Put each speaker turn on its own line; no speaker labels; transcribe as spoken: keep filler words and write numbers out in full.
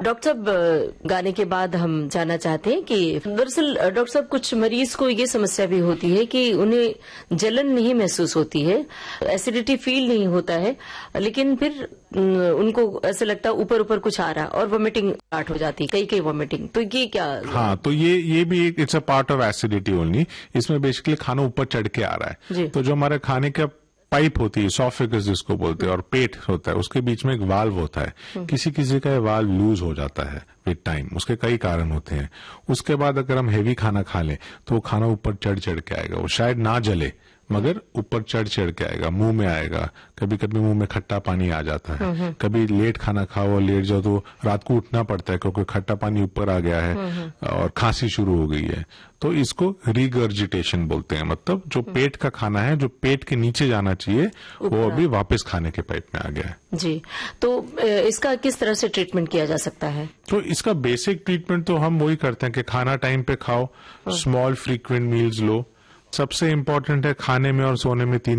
Doctor साहब, गाने के बाद हम जानना चाहते हैं कि दरअसल डॉक्टर साहब कुछ मरीज को ये समस्या भी होती है कि उन्हें जलन नहीं महसूस होती है, एसिडिटी फील नहीं होता है, लेकिन फिर उनको ऐसा लगता है ऊपर ऊपर कुछ आ रहा और वॉमिटिंग स्टार्ट हो जाती है, कई कई वॉमिटिंग। तो ये क्या?
हाँ, तो ये ये भी एक it's a part of acidity only. इसमें बेसिकली खाना ऊपर चढ़ के आ रहा है। तो जो हमारे खाने का पाइप होती है, इसोफेगस जिसको बोलते हैं, और पेट होता है, उसके बीच में एक वाल्व होता है। किसी किसी का वाल्व लूज हो जाता है विद टाइम, उसके कई कारण होते हैं। उसके बाद अगर हम हेवी खाना खा लें तो वो खाना ऊपर चढ़ चढ़ के आएगा। वो शायद ना जले मगर ऊपर चढ़ चढ़ के आएगा, मुंह में आएगा। कभी कभी मुंह में खट्टा पानी आ जाता है। कभी लेट खाना खाओ और लेट जाओ तो रात को उठना पड़ता है क्योंकि खट्टा पानी ऊपर आ गया है और खांसी शुरू हो गई है। तो इसको रिगर्जिटेशन बोलते हैं। मतलब जो पेट का खाना है, जो पेट के नीचे जाना चाहिए, वो अभी वापस खाने के पाइप में आ गया है।
जी, तो इसका किस तरह से ट्रीटमेंट किया जा सकता है?
तो इसका बेसिक ट्रीटमेंट तो हम वही करते हैं कि खाना टाइम पे खाओ, स्मॉल फ्रीक्वेंट मील्स लो। सबसे इम्पोर्टेंट है खाने में और सोने में तीन